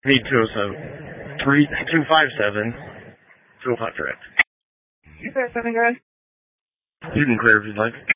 Need 207. 257. 205 direct. You got something, guys? You can clear if you'd like.